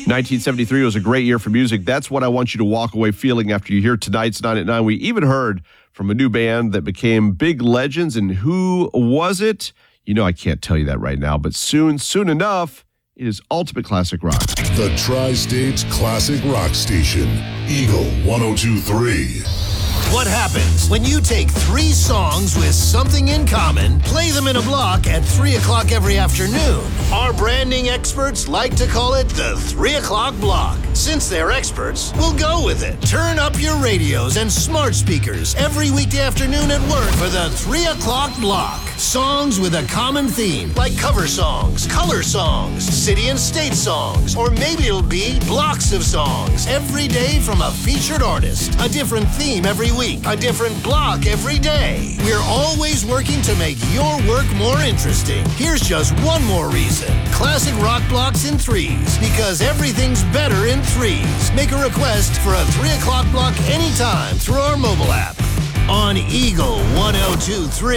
1973 was a great year for music. That's what I want you to walk away feeling after you hear tonight's 9 at 9. We even heard from a new band that became big legends. And who was it? You know I can't tell you that right now, but soon enough, it is Ultimate Classic Rock. The Tri-States Classic Rock Station, Eagle 102.3. What happens when you take three songs with something in common, play them in a block at 3 o'clock every afternoon? Our branding experts like to call it the 3 o'clock block. Since they're experts, we'll go with it. Turn up your radios and smart speakers every weekday afternoon at work for the 3 o'clock block. Songs with a common theme, like cover songs, color songs, city and state songs, or maybe it'll be blocks of songs every day from a featured artist. A different theme every week, a different block every day. We're always working to make your work more interesting. Here's just one more reason. Classic rock blocks in threes, because everything's better in threes. Make a request for a 3 o'clock block anytime through our mobile app. On Eagle 102.3.